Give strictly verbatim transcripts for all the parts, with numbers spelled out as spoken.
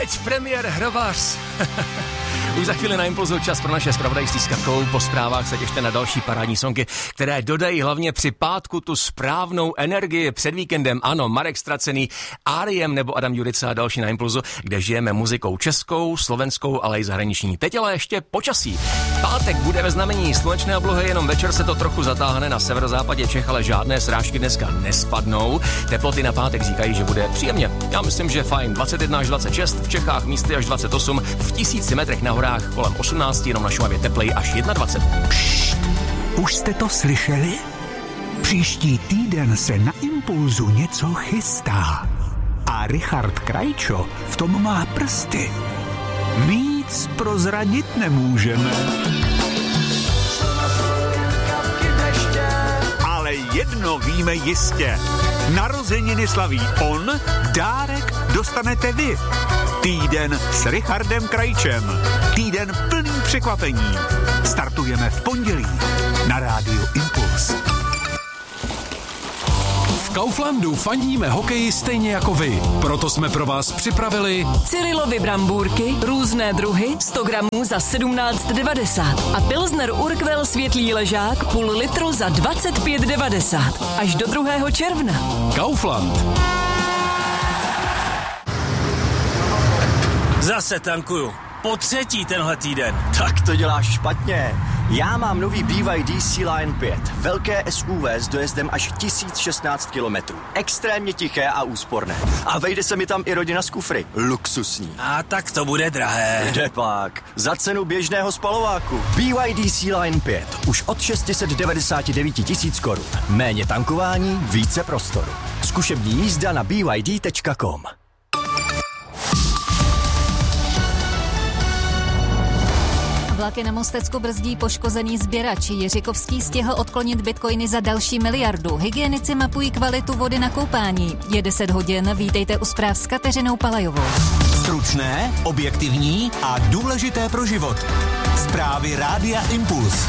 teď premiér Hrobař. Už za chvíli na Impulzu čas pro naše zpravodajství s Katkou. Po zprávách se těšte na další parádní songy, které dodají hlavně při pátku tu správnou energii před víkendem. Ano, Marek Stracený, R E M nebo Adam Jurica a další na Impulzu, kde žijeme muzikou českou, slovenskou, ale i zahraniční. Teď ale ještě počasí. Pátek bude ve znamení slunečné oblohy, jenom večer se to trochu zatáhne na severozápadě Čech, ale žádné srážky dneska nespadnou. Teploty na pátek říkají, že bude příjemně. Já myslím, že fajn. dvacet jedna až dvacet šest, v Čechách místy až dvacet osm, v tisíci metrech na horách kolem osmnáct, jenom na Šumavě teplej až dvacet jedna. Pšt, už jste to slyšeli? Příští týden se na Impulzu něco chystá. A Richard Krajčo v tom má prsty. Víc prozradit nemůžeme. Ale jedno víme jistě. Narozeniny slaví on, dárek dostanete vy. Týden s Richardem Krajčem. Týden plný překvapení. Startujeme v pondělí na rádiu Impuls. V Kauflandu fandíme hokeji stejně jako vy. Proto jsme pro vás připravili Cyrilovy brambůrky, různé druhy, sto gramů za sedmnáct devadesát a Pilsner Urquell světlý ležák půl litru za dvacet pět devadesát. Až do druhého června. Kaufland. Zase tankuju. Po třetí tenhle týden. Tak to děláš špatně. Já mám nový B Y D C-Line pět. Velké S U V s dojezdem až tisíc šestnáct kilometrů. Extrémně tiché a úsporné. A vejde se mi tam i rodina z kufry. Luxusní. A tak to bude drahé. Kde pak? Za cenu běžného spalováku. B Y D C-Line pět. Už od šest set devadesát devět tisíc korun. Méně tankování, více prostoru. Zkušební jízda na b y d tečka com. Vlaky na Mostecku brzdí poškozený sběrač. Jiřikovský stihl odklonit bitcoiny za další miliardu. Hygienici mapují kvalitu vody na koupání. Je deset hodin, vítejte u zpráv s Kateřinou Palajovou. Stručné, objektivní a důležité pro život. Zprávy Rádia Impuls.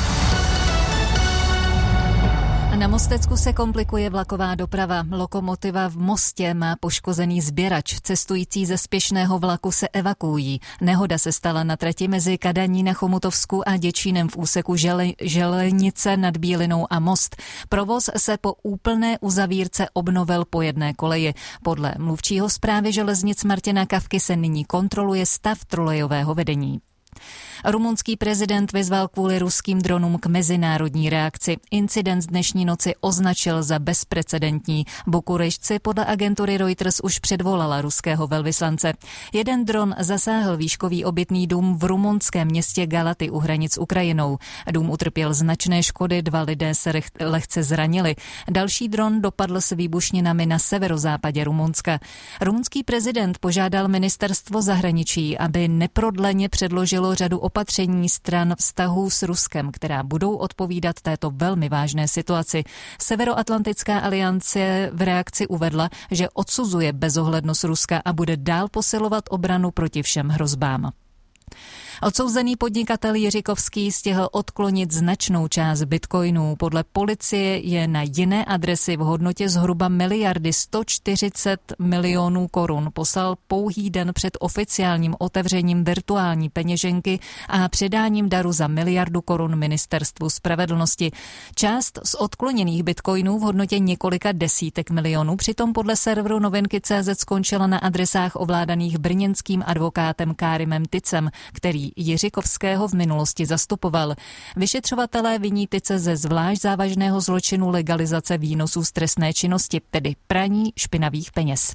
Na Mostecku se komplikuje vlaková doprava. Lokomotiva v Mostě má poškozený sběrač. Cestující ze spěšného vlaku se evakuují. Nehoda se stala na trati mezi Kadaní na Chomutovsku a Děčínem v úseku Žele, Želenice nad Bílinou a Most. Provoz se po úplné uzavírce obnovil po jedné koleji. Podle mluvčího správy železnic Martina Kavky se nyní kontroluje stav trolejového vedení. Rumunský prezident vyzval kvůli ruským dronům k mezinárodní reakci. Incident z dnešní noci označil za bezprecedentní. Bukurešťci podle agentury Reuters už předvolala ruského velvyslance. Jeden dron zasáhl výškový obytný dům v rumunském městě Galaty u hranic s Ukrajinou. Dům utrpěl značné škody, dva lidé se lehce zranili. Další dron dopadl s výbušninami na severozápadě Rumunska. Rumunský prezident požádal ministerstvo zahraničí, aby neprodleně předložilo řadu opatření stran vztahů s Ruskem, která budou odpovídat této velmi vážné situaci. Severoatlantická aliance v reakci uvedla, že odsuzuje bezohlednost Ruska a bude dál posilovat obranu proti všem hrozbám. Odsouzený podnikatel Jiřikovský stihl odklonit značnou část bitcoinů. Podle policie je na jiné adresy v hodnotě zhruba miliardy sto čtyřicet milionů korun poslal pouhý den před oficiálním otevřením virtuální peněženky a předáním daru za miliardu korun ministerstvu spravedlnosti. Část z odkloněných bitcoinů v hodnotě několika desítek milionů přitom podle serveru novinky tečka cé zet skončila na adresách ovládaných brněnským advokátem Kárimem Tycem, který Jiřikovského v minulosti zastupoval. Vyšetřovatelé viní Tyce ze zvlášť závažného zločinu legalizace výnosů z trestné činnosti, tedy praní špinavých peněz.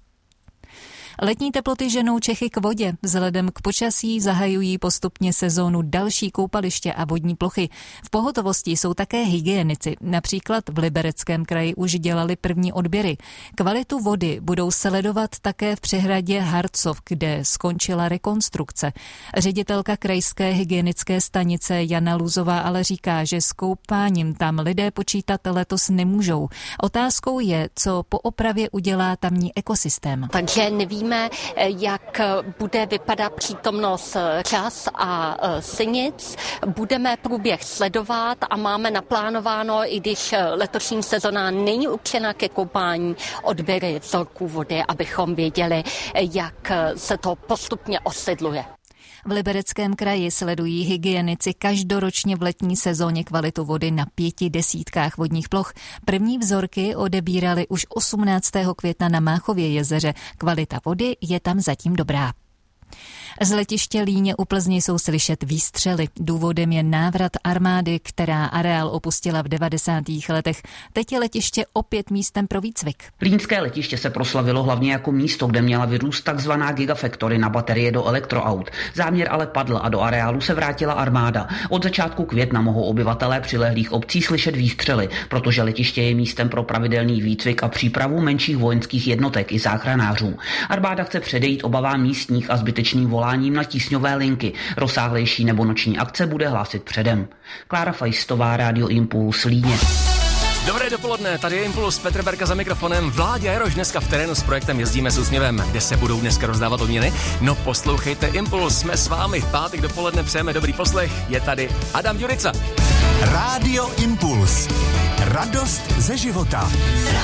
Letní teploty ženou Čechy k vodě. Vzhledem k počasí zahajují postupně sezónu další koupaliště a vodní plochy. V pohotovosti jsou také hygienici. Například v Libereckém kraji už dělali první odběry. Kvalitu vody budou sledovat také v přehradě Harcov, kde skončila rekonstrukce. Ředitelka krajské hygienické stanice Jana Luzová ale říká, že s koupáním tam lidé počítat letos nemůžou. Otázkou je, co po opravě udělá tamní ekosystém. Takže nevíme, uvidíme, jak bude vypadat přítomnost řas a sinic. Budeme průběh sledovat a máme naplánováno, i když letošní sezona není určena ke koupání, odběry vzorků vody, abychom věděli, jak se to postupně osidluje. V Libereckém kraji sledují hygienici každoročně v letní sezóně kvalitu vody na pěti desítkách vodních ploch. První vzorky odebírali už osmnáctého května na Máchově jezeře. Kvalita vody je tam zatím dobrá. Z letiště Líně u Plzně jsou slyšet výstřely. Důvodem je návrat armády, která areál opustila v devadesátých letech. Teď je letiště opět místem pro výcvik. Línské letiště se proslavilo hlavně jako místo, kde měla vyrůst takzvaná gigafactory na baterie do elektroaut. Záměr ale padl a do areálu se vrátila armáda. Od začátku května mohou obyvatelé přilehlých obcí slyšet výstřely, protože letiště je místem pro pravidelný výcvik a přípravu menších vojenských jednotek i záchranářů. Armáda chce předejít obavám místních a zbytečným voláním na tísňové linky. Rozsáhlejší nebo noční akce bude hlásit předem. Klára Fajstová, Rádio Impuls, Líně. Dobré dopoledne, tady je Impuls, Petr Berka za mikrofonem. Vládě Jaroš dneska v terénu s projektem Jezdíme s úsměvem. Kde se budou dneska rozdávat odměny? No poslouchejte Impuls, jsme s vámi. V pátek dopoledne přejeme dobrý poslech. Je tady Adam Ďurica. Rádio Impuls. Radost ze života.